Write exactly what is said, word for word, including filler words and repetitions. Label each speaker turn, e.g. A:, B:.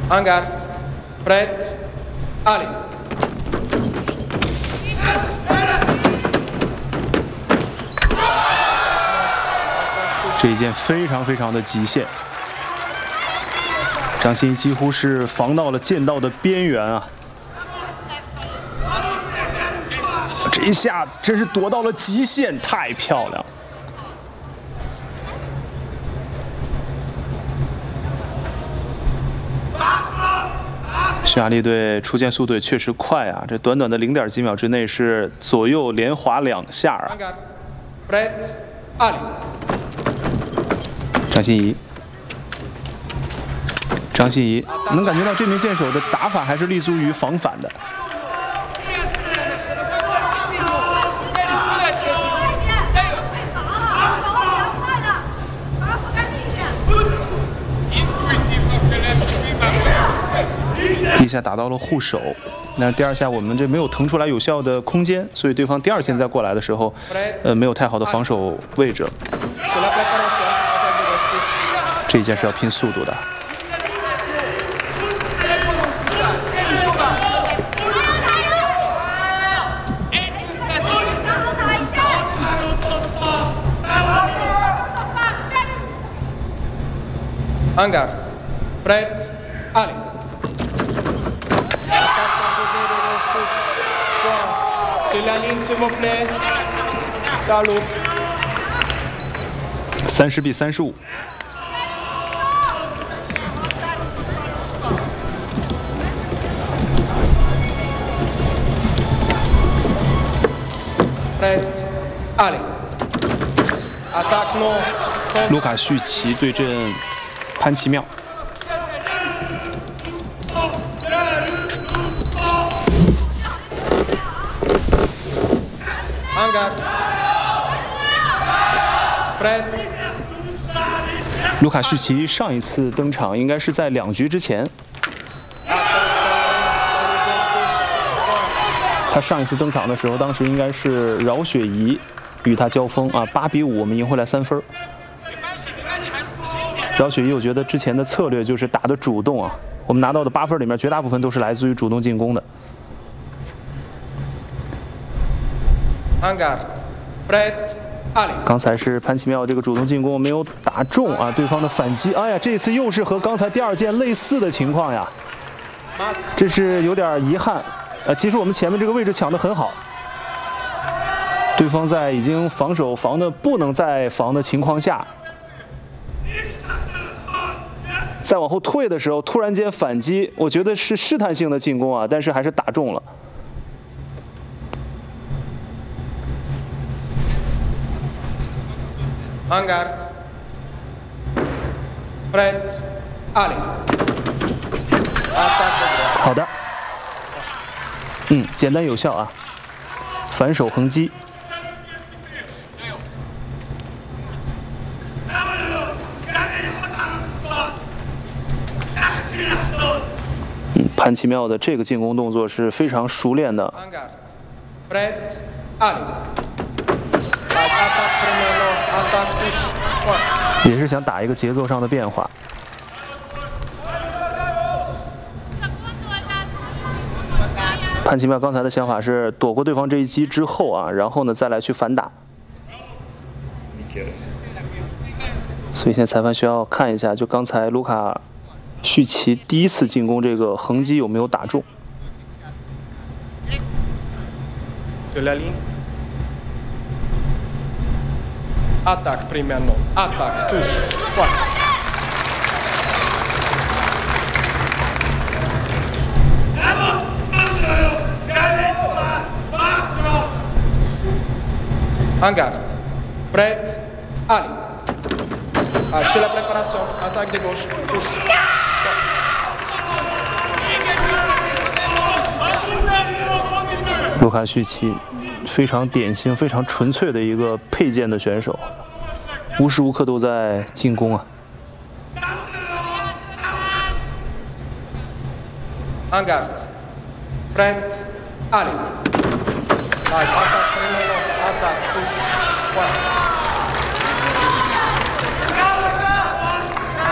A: En garde. Prêt. Allez.
B: 这一剑非常非常的极限，张歆艺几乎是防到了剑道的边缘啊！这一下真是躲到了极限，太漂亮！匈牙利队出剑速度也确实快啊！这短短的零点几秒之内是左右连划两下啊！
A: Prêt. Allez.
B: 张歆艺，张歆艺能感觉到这名剑手的打法还是立足于防反的。第一下打到了护手，但是第二下我们这没有腾出来有效的空间，所以对方第二剑再过来的时候，呃，没有太好的防守位置。 这一剑是要拼速度的。
A: En garde. Prêt. Allez. Sur la ligne, s'il vous plaît. Galop.
B: 三十比三十五。 卢卡绪奇对阵潘奇妙。卢卡绪奇上一次登场应该是在两局之前。 他上一次登场的时候，当时应该是饶雪怡与他交锋啊，八比五我们赢回来三分。饶雪怡，我觉得之前的策略就是打的主动啊，我们拿到的八分里面绝大部分都是来自于主动进攻的。刚才是潘奇妙这个主动进攻没有打中啊，对方的反击，哎呀，这次又是和刚才第二剑类似的情况呀，这是有点遗憾。 呃，其实我们前面这个位置抢得很好，对方在已经防守防的不能再防的情况下，再往后退的时候，突然间反击，我觉得是试探性的进攻啊，但是还是打中了。
A: En garde. Prêt. Allez.
B: 好的。 嗯，简单有效啊，反手横击。嗯，潘奇妙的这个进攻动作是非常熟练的。也是想打一个节奏上的变化。 潘奇妙刚才的想法是躲过对方这一击之后啊，然后呢再来去反打。所以现在裁判需要看一下，就刚才卢卡绪奇第一次进攻这个横击有没有打中。
A: Attaque premièrement. Attaque, touche. Voilà. En garde. Prête. Allez. Allez, c'est la préparation. Attaque de gauche. Touche.
B: 卢卡绪奇非常典型、非常纯粹的一个佩剑的选手，无时无刻都在进攻啊。
A: En garde. Prête. Allez. Allez, attaque, attaque, touche. Voilà.